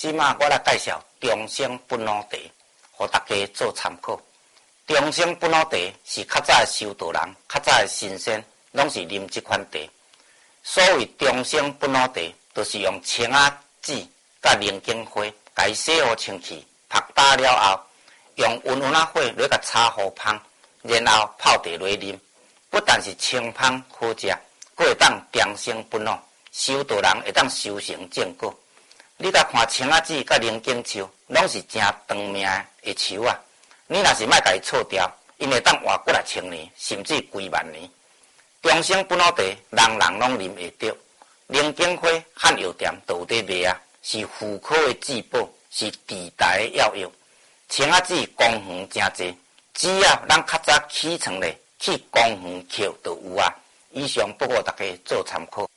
即马我来介绍中生不老茶，互大家做参考。中生不老茶是较早的修道人、较早的神仙，拢是啉即款茶。所谓中生不老茶，就是用青仔籽甲龙井花，甲伊洗好清气，拍打了后，用温温仔火来甲炒好芳，然后泡茶来啉。不但是清芳好食，佫会当长生不老，修道人会当修成正果。你甲看青仔籽甲龙井树，拢是真长命的树啊！你若是莫甲伊错掉，因会当活过来1000年，甚至几万年。中生不老茶，人人拢啉会着。龙井花汉药店都有在卖啊，是妇科的至宝，是治台的药药。青仔籽功能真济，只要咱较早起床咧，去公园捡就有啊。以上不过大家做参考。